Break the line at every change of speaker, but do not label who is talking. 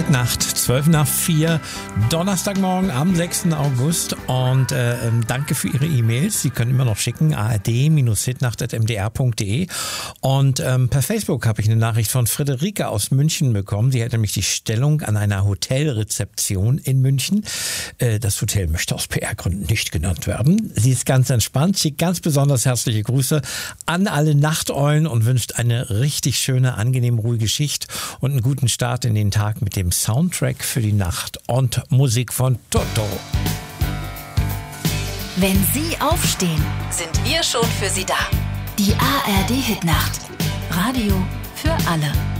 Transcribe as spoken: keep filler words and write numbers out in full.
Hitnacht, zwölf nach vier, Donnerstagmorgen am sechsten August. Und äh, danke für Ihre E-Mails. Sie können immer noch schicken, a r d Hitnacht at m d r punkt d e. Und ähm, per Facebook habe ich eine Nachricht von Friederike aus München bekommen. Sie hat nämlich die Stellung an einer Hotelrezeption in München. Äh, das Hotel möchte aus P R-Gründen nicht genannt werden. Sie ist ganz entspannt, schickt ganz besonders herzliche Grüße an alle Nachteulen und wünscht eine richtig schöne, angenehm ruhige Schicht und einen guten Start in den Tag mit dem Soundtrack für die Nacht und Musik von Toto.
Wenn Sie aufstehen, sind wir schon für Sie da. Die A R D Hitnacht. Radio für alle.